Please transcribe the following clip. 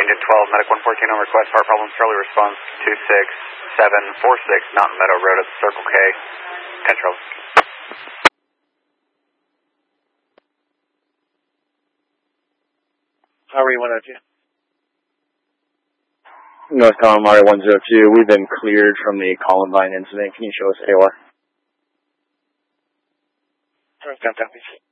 Unit 12, Medic 114 on request, heart problems, Charlie response 26746, Mountain Meadow Road at the Circle K. Control. Harry 102. North Column, 102. We've been cleared from the Columbine incident. Can you show us AOR? Turn countdown, please.